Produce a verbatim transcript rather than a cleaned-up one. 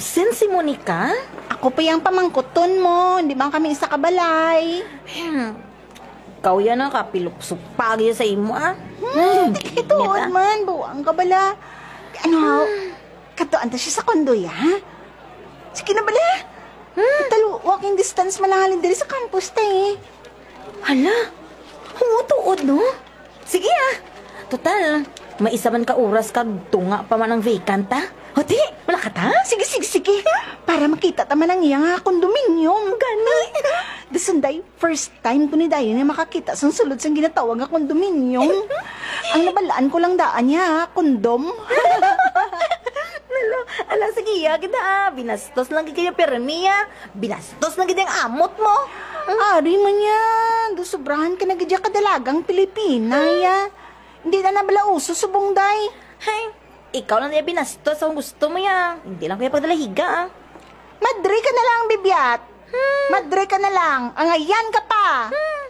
absent si Monica? Ako pa yung pamangkuton mo, hindi man kami isa kabalay. Hmm. Kau yan ang kapilupsupag sa imo, ah. Hmm, di ito, Ngeta. man, buwang kabala. Ano, katuan ta siya sa kondo, ya? Sige na bala. Hmm. Talo, walking distance malahalin diri sa campus, te. Hala, humutuod, no? Sige, ah. Total, may isa man ka oras kag tunga pa man ang vacant, ah. O, di, wala ka ta? Sige, sige, sige. Para makita taman ang iyang nga kondominium. Gani. Dasunday, first time ko ni Dayo niya makakita sa sulod sa ginatawag nga kondominium. Ang nabalaan ko lang daan niya, kondom. Ala, ala, sige, ah, kita, ah. Binastos lang kaya permiya. Binastos lang kita ang amot mo. Ari man yan. Dusobrahan ka na gadya kadalagang Pilipina, ya. Hindi na nabala uso subong day. Hay, ikaw lang niya binastos kung gusto mo ya. Hindi lang kaya pagdalahiga, ah. Madre ka na lang, bibyat. Madre ka na lang. Angayan ka pa. Hmm.